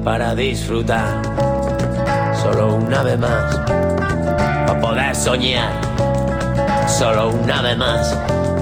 para disfrutar, solo una vez más, para poder soñar, solo una vez más.